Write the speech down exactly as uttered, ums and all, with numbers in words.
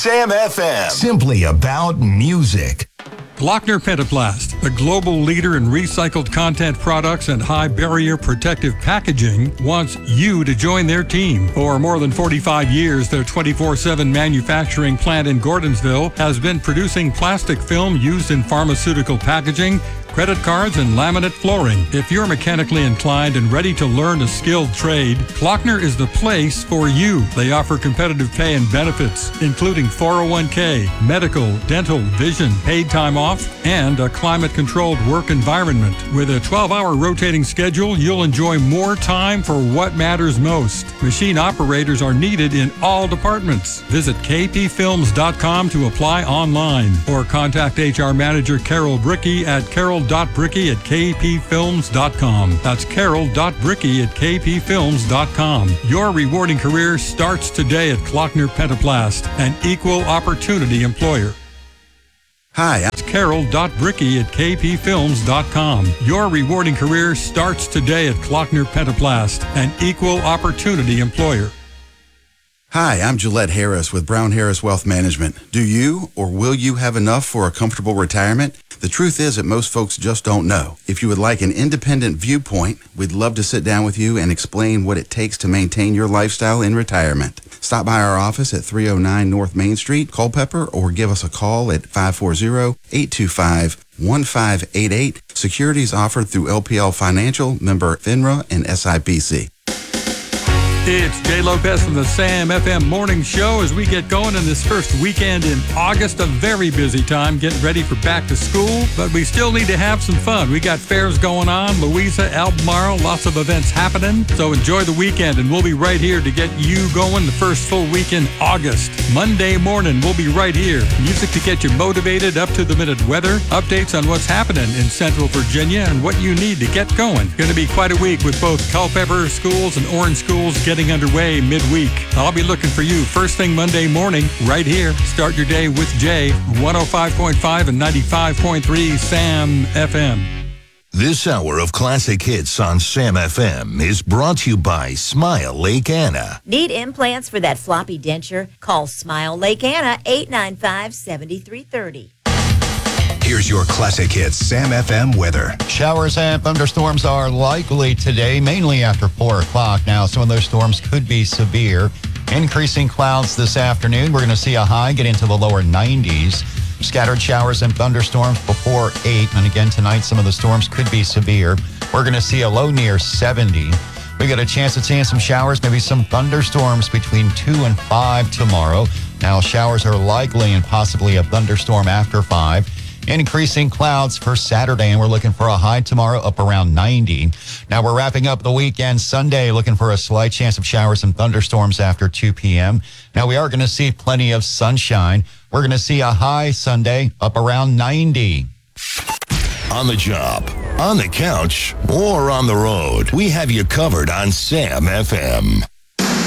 Sam F M. Simply about music. Glockner Pentaplast, the global leader in recycled content products and high-barrier protective packaging, wants you to join their team. For more than forty-five years, their twenty-four seven manufacturing plant in Gordonsville has been producing plastic film used in pharmaceutical packaging, credit cards, and laminate flooring. If you're mechanically inclined and ready to learn a skilled trade, Glockner is the place for you. They offer competitive pay and benefits, including four oh one k, medical, dental, vision, paid time off, and a climate-controlled work environment. With a twelve-hour rotating schedule, you'll enjoy more time for what matters most. Machine operators are needed in all departments. Visit k p films dot com to apply online, or contact H R Manager Carol Bricky at carol.bricky at k p films dot com. That's carol.bricky at k p films dot com. Your rewarding career starts today at Glockner Pentaplast, an equal opportunity employer. Hi, It's carol.bricky at k p films dot com. Your rewarding career starts today at Glockner Pentaplast, an equal opportunity employer. Hi, I'm Gillette Harris with Brown Harris Wealth Management. Do you or will you have enough for a comfortable retirement? The truth is that most folks just don't know. If you would like an independent viewpoint, we'd love to sit down with you and explain what it takes to maintain your lifestyle in retirement. Stop by our office at three oh nine North Main Street, Culpeper, or give us a call at five four zero, eight two five, one five eight eight. Securities offered through L P L Financial, member FINRA, and S I P C. It's Jay Lopez from the Sam F M Morning Show as we get going in this first weekend in August. A very busy time getting ready for back to school, but we still need to have some fun. We got fairs going on, Louisa, Albemarle, lots of events happening. So enjoy the weekend, and we'll be right here to get you going the first full week in August. Monday morning, we'll be right here. Music to get you motivated, up-to-the-minute weather, updates on what's happening in Central Virginia, and what you need to get going. Going to be quite a week with both Culpeper schools and Orange schools getting Getting underway midweek. I'll be looking for you first thing Monday morning right here. Start your day with Jay, one oh five point five and ninety-five point three Sam F M. This hour of classic hits on Sam F M is brought to you by Smile Lake Anna. Need implants for that floppy denture? Call Smile Lake Anna, eight nine five, seven three three oh. Here's your classic hits Sam F M weather. Showers and thunderstorms are likely today, mainly after four o'clock. Now, some of those storms could be severe. Increasing clouds this afternoon. We're going to see a high get into the lower nineties. Scattered showers and thunderstorms before eight. And again, tonight, some of the storms could be severe. We're going to see a low near seventy. We got a chance of seeing some showers, maybe some thunderstorms between two and five tomorrow. Now, showers are likely and possibly a thunderstorm after five. Increasing clouds for Saturday, and we're looking for a high tomorrow up around ninety. Now we're wrapping up the weekend Sunday, looking for a slight chance of showers and thunderstorms after two p.m. Now we are going to see plenty of sunshine. We're going to see a high Sunday up around ninety. On the job, on the couch, or on the road, we have you covered on Sam F M.